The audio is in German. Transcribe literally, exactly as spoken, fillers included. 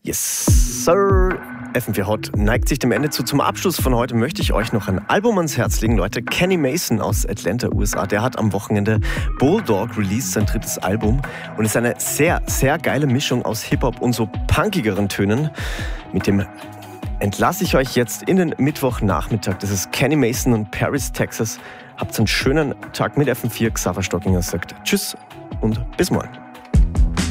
Yes, Sir. F M vier Hot neigt sich dem Ende zu. Zum Abschluss von heute möchte ich euch noch ein Album ans Herz legen. Leute, Kenny Mason aus Atlanta, U S A, der hat am Wochenende Bulldog released, sein drittes Album. Und ist eine sehr, sehr geile Mischung aus Hip-Hop und so punkigeren Tönen. Mit dem entlasse ich euch jetzt in den Mittwochnachmittag. Das ist Kenny Mason und Paris, Texas. Habt einen schönen Tag mit F M vier. Xaver Stockinger sagt Tschüss und bis morgen.